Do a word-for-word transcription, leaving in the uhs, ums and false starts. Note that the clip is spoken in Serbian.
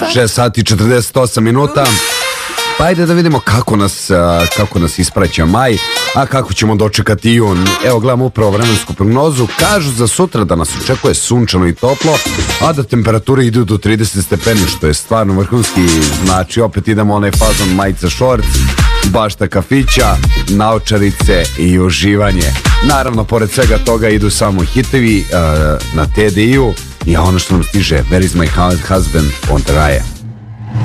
šest sati i četrdeset osam minuta. Pa ajde da vidimo kako nas, kako nas ispraća maj, a kako ćemo dočekati jun. Evo gledamo upravo vremensku prognozu. Kažu za sutra da nas očekuje sunčano i toplo, a da temperature idu do trideset stepeni, što je stvarno vrhunski. Znači opet idemo onaj fazon majica, šorc, bašta kafića, naočarice i uživanje. Naravno, pored svega toga idu samo hitovi uh, na T D I-u i ono što nam stiže, Where is my husband on the Raya.